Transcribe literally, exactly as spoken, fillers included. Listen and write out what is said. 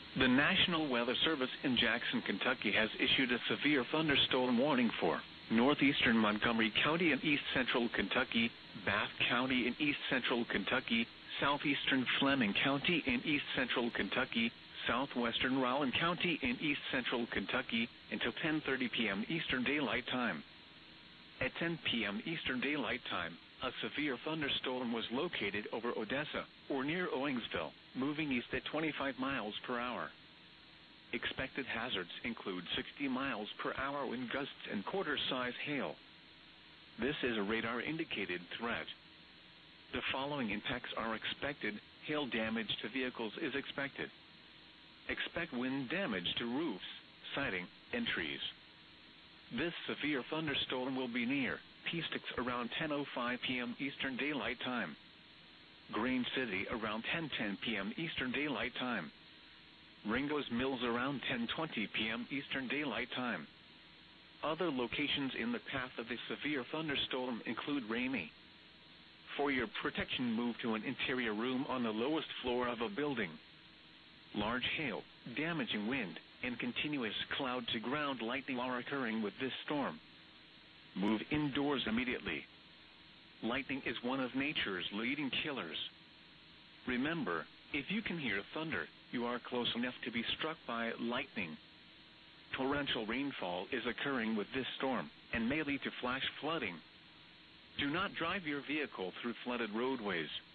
The National Weather Service in Jackson, Kentucky has issued a severe thunderstorm warning for northeastern Montgomery County and east central Kentucky, Bath County in east central Kentucky, southeastern Fleming County in east central Kentucky, southwestern Rowan County in east central Kentucky until ten thirty p.m. Eastern Daylight Time. At ten p.m. Eastern Daylight Time, a severe thunderstorm was located over Odessa, or near Owingsville, moving east at twenty-five miles per hour. Expected hazards include sixty miles per hour wind gusts and quarter-size hail. This is a radar-indicated threat. The following impacts are expected. Hail damage to vehicles is expected. Expect wind damage to roofs, siding, and trees. This severe thunderstorm will be near P-Sticks around ten oh five p.m. Eastern Daylight Time. Grain City around ten ten p.m. Eastern Daylight Time. Ringo's Mills around ten twenty p.m. Eastern Daylight Time. Other locations in the path of the severe thunderstorm include Ramey. For your protection, move to an interior room on the lowest floor of a building. Large hail, damaging wind, and continuous cloud-to-ground lightning are occurring with this storm. Move indoors immediately. Lightning is one of nature's leading killers. Remember, if you can hear thunder, you are close enough to be struck by lightning. Torrential rainfall is occurring with this storm and may lead to flash flooding. Do not drive your vehicle through flooded roadways.